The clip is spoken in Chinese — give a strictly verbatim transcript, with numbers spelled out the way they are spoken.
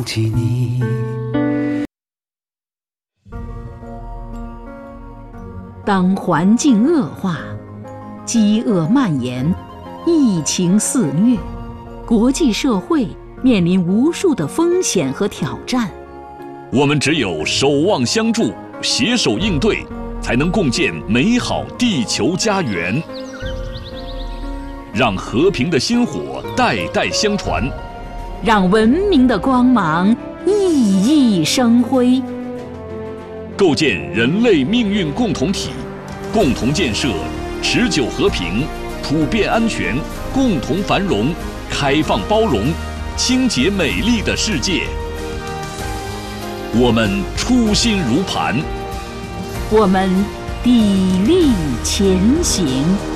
想起你。 当环境恶化，饥饿蔓延，疫情肆虐，国际社会面临无数的风险和挑战。 我们只有守望相助，携手应对，才能共建美好地球家园。让和平的薪火代代相传， 让文明的光芒熠熠生辉。 构建人类命运共同体，共同建设持久和平、普遍安全、共同繁荣、开放包容、清洁美丽的世界。我们初心如磐， 我们砥砺前行。